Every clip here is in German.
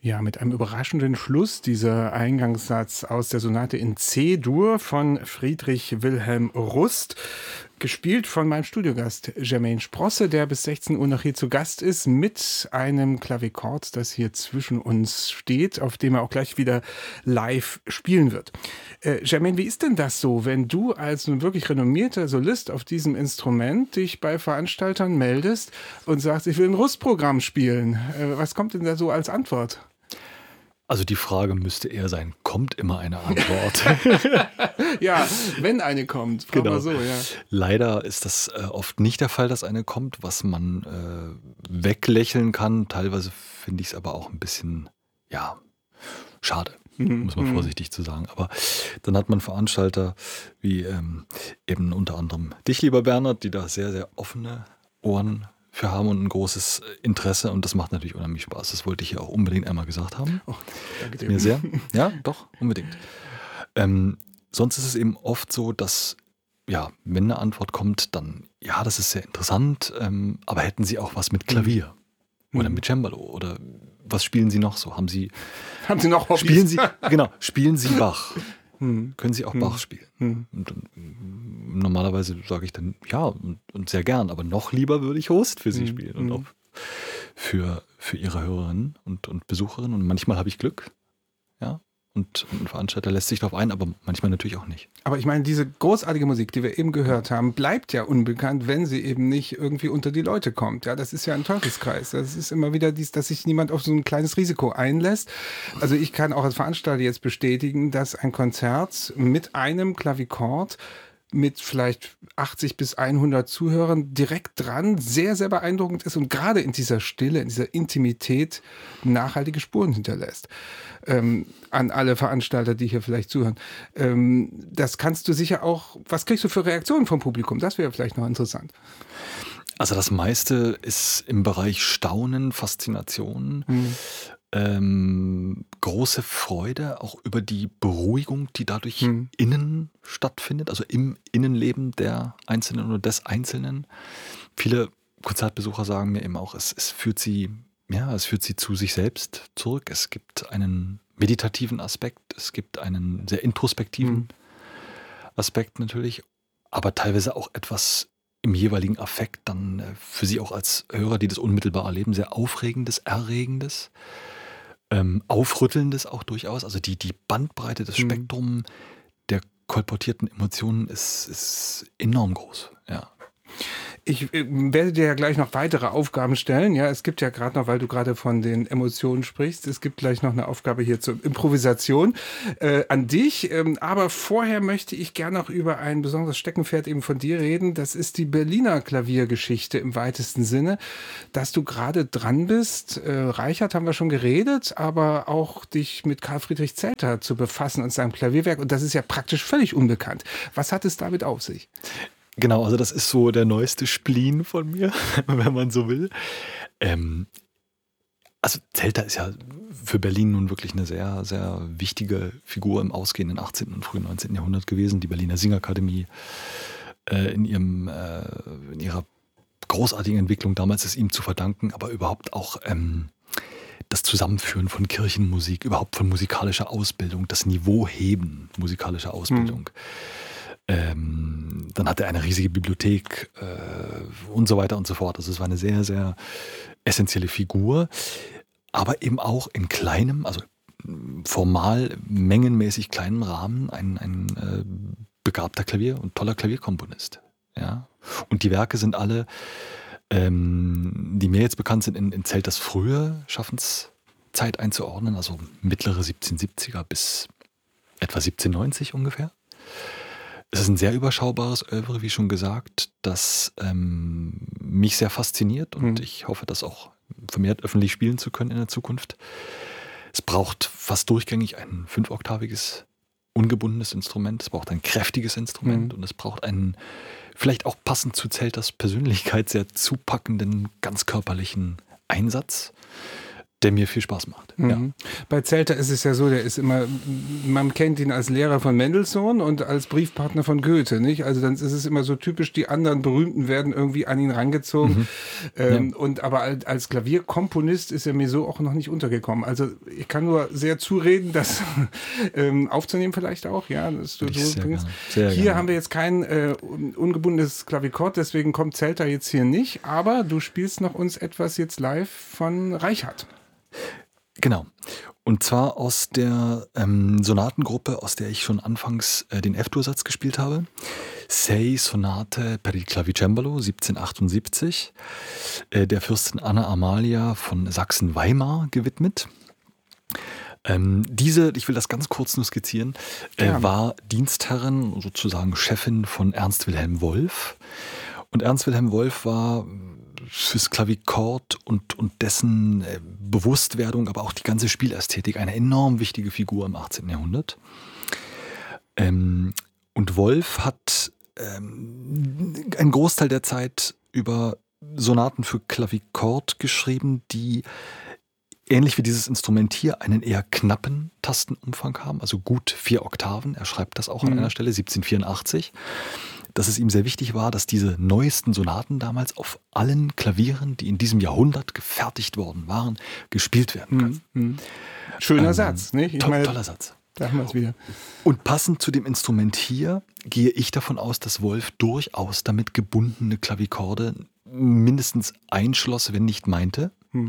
Ja, mit einem überraschenden Schluss, dieser Eingangssatz aus der Sonate in C-Dur von Friedrich Wilhelm Rust, gespielt von meinem Studiogast Jermaine Sprosse, der bis 16 Uhr noch hier zu Gast ist, mit einem Klavichord, das hier zwischen uns steht, auf dem er auch gleich wieder live spielen wird. Jermaine, wie ist denn das so, wenn du als ein wirklich renommierter Solist auf diesem Instrument dich bei Veranstaltern meldest und sagst, ich will ein Rust-Programm spielen? Was kommt denn da so als Antwort? Also die Frage müsste eher sein, kommt immer eine Antwort? Ja, wenn eine kommt, fragen wir so, ja. Leider ist das oft nicht der Fall, dass eine kommt, was man weglächeln kann. Teilweise finde ich es aber auch ein bisschen, ja, schade, muss man vorsichtig zu sagen. Aber dann hat man Veranstalter wie eben unter anderem dich, lieber Bernhard, die da sehr, sehr offene Ohren für haben und ein großes Interesse, und das macht natürlich unheimlich Spaß. Das wollte ich hier auch unbedingt einmal gesagt haben. Oh, danke dir. Mir sehr. Ja, doch, unbedingt. Sonst ist es eben oft so, dass, ja, wenn eine Antwort kommt, dann, ja, das ist sehr interessant, aber hätten Sie auch was mit Klavier oder mit Cembalo oder was spielen Sie noch so? Haben Sie noch Hobbys? Spielen Sie Bach? Können Sie auch Bach spielen? Und dann, normalerweise sage ich dann ja und sehr gern, aber noch lieber würde ich Host für Sie spielen und auch für Ihre Hörerinnen und Besucherinnen. Und manchmal habe ich Glück, ja, und ein Veranstalter lässt sich darauf ein, aber manchmal natürlich auch nicht. Aber ich meine, diese großartige Musik, die wir eben gehört haben, bleibt ja unbekannt, wenn sie eben nicht irgendwie unter die Leute kommt. Ja, das ist ja ein Teufelskreis. Das ist immer wieder dass sich niemand auf so ein kleines Risiko einlässt. Also ich kann auch als Veranstalter jetzt bestätigen, dass ein Konzert mit einem Klavichord mit vielleicht 80 bis 100 Zuhörern direkt dran sehr, sehr beeindruckend ist und gerade in dieser Stille, in dieser Intimität nachhaltige Spuren hinterlässt. An alle Veranstalter, die hier vielleicht zuhören. Das kannst du sicher auch, was kriegst du für Reaktionen vom Publikum? Das wäre vielleicht noch interessant. Also das meiste ist im Bereich Staunen, Faszination, große Freude auch über die Beruhigung, die dadurch innen stattfindet, also im Innenleben der Einzelnen oder des Einzelnen. Viele Konzertbesucher sagen mir eben auch, es führt sie zu sich selbst zurück. Es gibt einen meditativen Aspekt, es gibt einen sehr introspektiven Aspekt natürlich, aber teilweise auch etwas im jeweiligen Affekt dann für sie auch als Hörer, die das unmittelbar erleben, sehr Aufregendes, Erregendes, Aufrüttelndes auch durchaus. Also die Bandbreite, das Spektrum der kolportierten Emotionen ist enorm groß, ja. Ich werde dir ja gleich noch weitere Aufgaben stellen. Ja, es gibt ja gerade noch, weil du gerade von den Emotionen sprichst, es gibt gleich noch eine Aufgabe hier zur Improvisation an dich. Aber vorher möchte ich gerne noch über ein besonderes Steckenpferd eben von dir reden. Das ist die Berliner Klaviergeschichte im weitesten Sinne, dass du gerade dran bist. Reichert haben wir schon geredet, aber auch dich mit Karl Friedrich Zelter zu befassen und seinem Klavierwerk. Und das ist ja praktisch völlig unbekannt. Was hat es damit auf sich? Genau, also das ist so der neueste Spleen von mir, wenn man so will. Also Zelter ist ja für Berlin nun wirklich eine sehr, sehr wichtige Figur im ausgehenden 18. und frühen 19. Jahrhundert gewesen. Die Berliner Singakademie in ihrer großartigen Entwicklung damals ist ihm zu verdanken, aber überhaupt auch das Zusammenführen von Kirchenmusik, überhaupt von musikalischer Ausbildung, das Niveauheben musikalischer Ausbildung. Dann hat er eine riesige Bibliothek und so weiter und so fort. Also es war eine sehr, sehr essentielle Figur, aber eben auch in kleinem, also formal mengenmäßig kleinem Rahmen ein begabter und toller Klavierkomponist. Ja? Und die Werke sind alle, die mir jetzt bekannt sind, in Zelters frühe Schaffenszeit einzuordnen, also mittlere 1770er bis etwa 1790 ungefähr. Es ist ein sehr überschaubares Œuvre, wie schon gesagt, das mich sehr fasziniert und ich hoffe, das auch vermehrt öffentlich spielen zu können in der Zukunft. Es braucht fast durchgängig ein 5-oktaviges, ungebundenes Instrument. Es braucht ein kräftiges Instrument und es braucht einen, vielleicht auch passend zu Zelters Persönlichkeit, sehr zupackenden, ganz körperlichen Einsatz. der mir viel Spaß macht. Ja. Bei Zelter ist es ja so, der ist immer, man kennt ihn als Lehrer von Mendelssohn und als Briefpartner von Goethe, nicht? Also dann ist es immer so typisch, die anderen Berühmten werden irgendwie an ihn rangezogen. Und aber als Klavierkomponist ist er mir so auch noch nicht untergekommen. Also ich kann nur sehr zureden, das aufzunehmen vielleicht auch, ja. Das du so bringst. Hier haben wir jetzt kein ungebundenes Klavierchord, deswegen kommt Zelter jetzt hier nicht, aber du spielst noch uns etwas jetzt live von Reichardt. Genau. Und zwar aus der Sonatengruppe, aus der ich schon anfangs den F-Dur-Satz gespielt habe. Sei Sonate per il Clavicembalo 1778, der Fürstin Anna Amalia von Sachsen-Weimar gewidmet. Diese, ich will das ganz kurz nur skizzieren, war Dienstherrin, sozusagen Chefin von Ernst Wilhelm Wolff. Und Ernst Wilhelm Wolff war fürs Klavichord und dessen Bewusstwerdung, aber auch die ganze Spielästhetik eine enorm wichtige Figur im 18. Jahrhundert. Und Wolff hat einen Großteil der Zeit über Sonaten für Klavichord geschrieben, die ähnlich wie dieses Instrument hier einen eher knappen Tastenumfang haben, also gut 4 Oktaven. Er schreibt das auch an einer Stelle, 1784. Dass es ihm sehr wichtig war, dass diese neuesten Sonaten damals auf allen Klavieren, die in diesem Jahrhundert gefertigt worden waren, gespielt werden können. Schöner Satz, nicht? Toller Satz. Da haben wir es wieder. Und passend zu dem Instrument hier gehe ich davon aus, dass Wolff durchaus damit gebundene Klavichorde mindestens einschloss, wenn nicht meinte.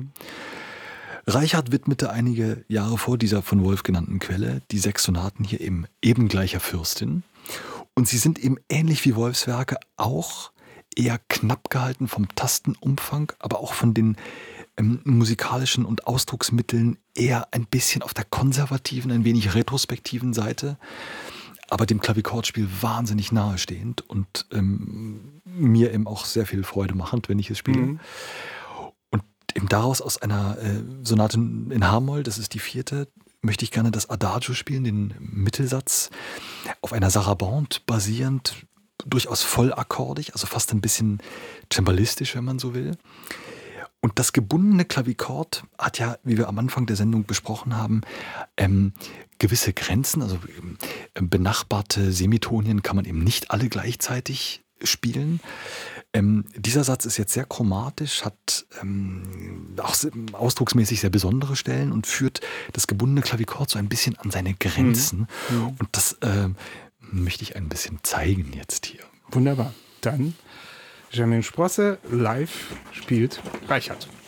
Reichardt widmete einige Jahre vor dieser von Wolff genannten Quelle die 6 Sonaten hier eben gleicher Fürstin. Und sie sind eben ähnlich wie Wolffs Werke auch eher knapp gehalten vom Tastenumfang, aber auch von den musikalischen und Ausdrucksmitteln eher ein bisschen auf der konservativen, ein wenig retrospektiven Seite, aber dem Klavichordspiel wahnsinnig nahestehend und mir eben auch sehr viel Freude machend, wenn ich es spiele. Und eben daraus aus einer Sonate in H-Moll, das ist die 4., möchte ich gerne das Adagio spielen, den Mittelsatz, auf einer Sarabande basierend, durchaus vollakkordig, also fast ein bisschen cembalistisch, wenn man so will. Und das gebundene Klavichord hat ja, wie wir am Anfang der Sendung besprochen haben, gewisse Grenzen, also benachbarte Semitonien kann man eben nicht alle gleichzeitig spielen. Dieser Satz ist jetzt sehr chromatisch, hat auch ausdrucksmäßig sehr besondere Stellen und führt das gebundene Klavichord so ein bisschen an seine Grenzen. Und das möchte ich ein bisschen zeigen jetzt hier. Wunderbar. Dann Janine Sprosse live spielt Reichardt.